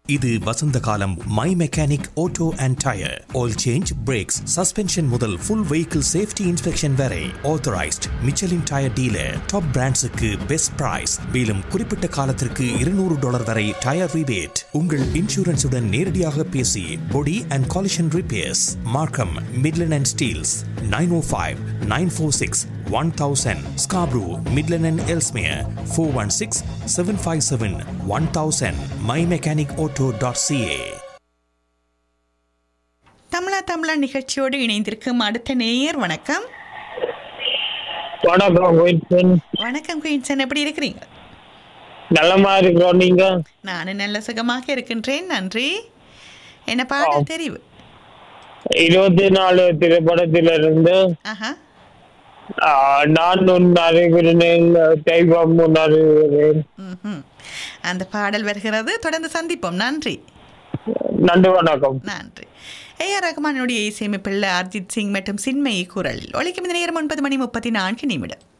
இது வசந்த காலம். My mechanic auto and tyre oil change, breaks, suspension முதல் ஃபுல் வெஹிக்கிள் சேஃப்டி இன்ஸ்பெக்ஷன் வரை authorised Michelin tyre dealer. Top பிராண்ட்ஸுக்கு best price. மேலும் குறிப்பிட்ட காலத்திற்கு $200 வரை டயர் ரிபேட். உங்கள் இன்சூரன்ஸுடன் நேரடியாக பேசி பொடி அண்ட் காலிஷன் ரிப்பேர்ஸ் மார்க்கம், Midland and Steeles. 905-946-1000 Scarborough, Midland and Ellesmere. 416-757-1000 mymechanicauto.ca. தமிழா நிகழ்ச்சியோடு இணைந்திருக்கும் அடுத்த நேயர். வணக்கம். வணக்கம் குயின்சன், எப்படி இருக்கிறீங்க? நல்லமா இருக்கிறோம். நீங்க? நானும் நல்ல சுகமாக இருக்கின்றேன், நன்றி. என்ன பாடல் தெரிவு? 24 திரைப்படத்திலிருந்து நான் உன் அறிகிறேன், தெய்வம் உன் அறிகிறேன். அந்த பாடல் வருகிறது. தொடர்ந்து சந்திப்போம். நன்றி. நன்றி, வணக்கம். நன்றி. AR ரஹ்மானுடைய இசையமைப்பில் அர்ஜித் சிங் மற்றும் சின்மயி குரலில் ஒலிக்கும் இந்த நேரம் 9:34